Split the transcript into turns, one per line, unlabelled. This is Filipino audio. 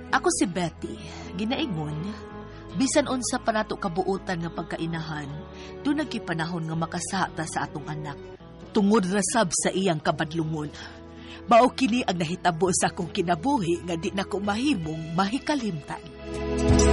Ako si Betty, ginaingon, bisan unsa pa nato kabuutan nga pagkainahan, doon nagkipanahon nga makasata sa atong anak. Tungod rasab sa iyang kabadlungon. Mao kini ang nahitabo sa akong kinabuhi nga di na ko mahimong mahikalimtan.